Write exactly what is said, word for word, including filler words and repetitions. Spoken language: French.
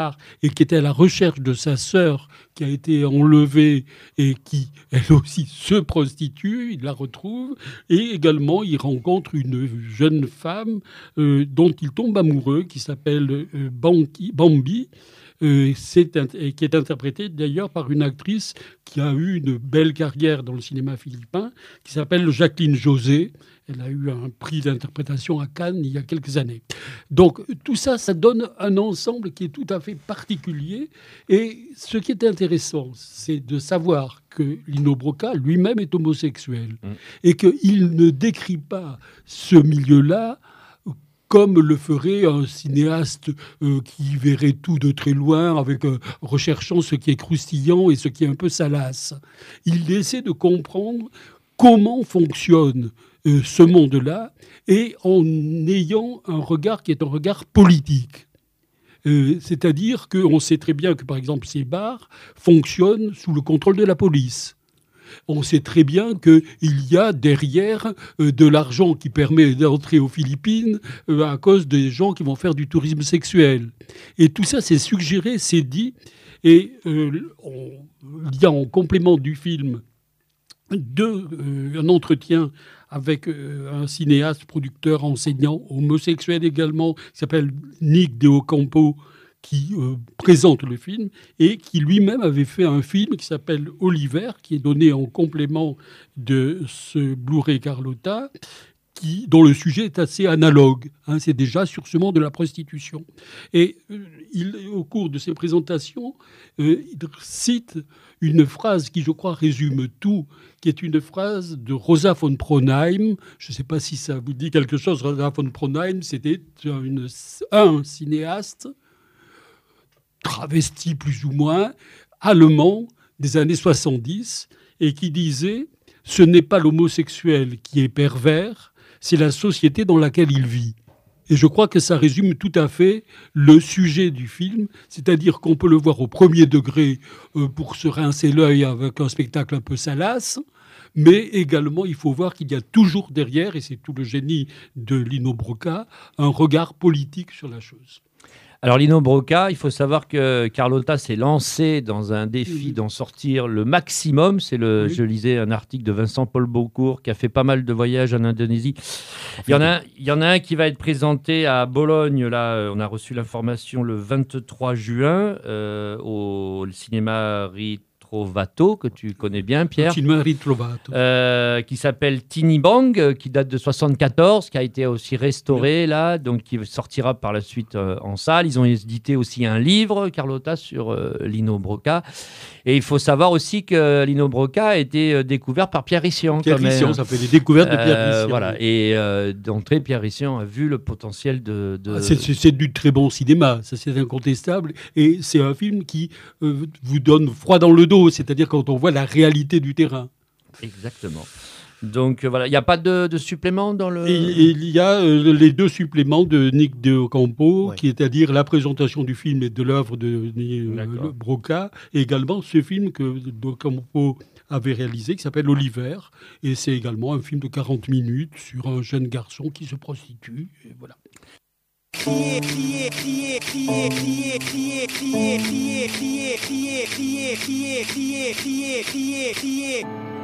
et qui était à la recherche de sa sœur qui a été enlevée et qui, elle aussi, se prostitue. Il la retrouve et également, il rencontre une jeune femme euh, dont il tombe amoureux qui s'appelle euh, Banqui, Bambi. Euh, c'est, et qui est interprétée d'ailleurs par une actrice qui a eu une belle carrière dans le cinéma philippin, qui s'appelle Jacqueline José. Elle a eu un prix d'interprétation à Cannes il y a quelques années. Donc tout ça, ça donne un ensemble qui est tout à fait particulier. Et ce qui est intéressant, c'est de savoir que Lino Brocca lui-même est homosexuel mmh. et qu'il ne décrit pas ce milieu-là comme le ferait un cinéaste euh, qui verrait tout de très loin, avec euh, recherchant ce qui est croustillant et ce qui est un peu salace. Il essaie de comprendre comment fonctionne euh, ce monde-là, et en ayant un regard qui est un regard politique. Euh, c'est-à-dire qu'on sait très bien que, par exemple, ces bars fonctionnent sous le contrôle de la police. On sait très bien qu'il y a derrière euh, de l'argent qui permet d'entrer aux Philippines euh, à cause des gens qui vont faire du tourisme sexuel. Et tout ça, c'est suggéré, c'est dit. Et euh, on, il y a en complément du film deux, euh, un entretien avec euh, un cinéaste, producteur, enseignant, homosexuel également, qui s'appelle Nick De Ocampo, qui euh, présente le film et qui lui-même avait fait un film qui s'appelle Oliver, qui est donné en complément de ce Blu-ray Carlotta, qui, dont le sujet est assez analogue. Hein, c'est déjà sur ce monde de la prostitution. Et euh, il, au cours de ses présentations, euh, il cite une phrase qui, je crois, résume tout, qui est une phrase de Rosa von Braunheim. Je ne sais pas si ça vous dit quelque chose. Rosa von Braunheim, c'était une, un cinéaste travesti plus ou moins, allemand des années soixante-dix, et qui disait « Ce n'est pas l'homosexuel qui est pervers, c'est la société dans laquelle il vit ». Et je crois que ça résume tout à fait le sujet du film, c'est-à-dire qu'on peut le voir au premier degré euh, pour se rincer l'œil avec un spectacle un peu salace, mais également il faut voir qu'il y a toujours derrière, et c'est tout le génie de Lino Brocca, un regard politique sur la chose. Alors Lino Brocca, il faut savoir que Carlotta s'est lancé dans un défi oui. d'en sortir le maximum. C'est le, oui. Je lisais un article de Vincent Paul Beaucourt qui a fait pas mal de voyages en Indonésie. Il y en a, il y en a un qui va être présenté à Bologne. Là, on a reçu l'information le vingt-trois juin euh, au cinéma Rit. Trovato, que tu connais bien, Pierre, euh, qui s'appelle Tini Bang, qui date de soixante-quatorze, qui a été aussi restauré, là, donc qui sortira par la suite euh, en salle. Ils ont édité aussi un livre, Carlotta, sur euh, Lino Brocca. Et il faut savoir aussi que Lino Brocca a été euh, découvert par Pierre Rissian. Pierre Rissian, ça fait des découvertes de Pierre euh, Rissian. Voilà, et euh, d'entrée, Pierre Rissian a vu le potentiel de... de... Ah, c'est, c'est, c'est du très bon cinéma, ça c'est incontestable. Et c'est un film qui euh, vous donne froid dans le dos, c'est-à-dire quand on voit la réalité du terrain. Exactement. Donc euh, voilà, il n'y a pas de, de supplément dans le... Et, et il y a euh, les deux suppléments de Nick De Ocampo, ouais. qui est à dire la présentation du film et de l'œuvre de euh, Brocca, et également ce film que De Ocampo avait réalisé, qui s'appelle Oliver, et c'est également un film de quarante minutes sur un jeune garçon qui se prostitue, et voilà. Crier, crier, crier, crier, crier, crier, crier, crier, crier, crier, crier, crier, crier, crier, crier, crier.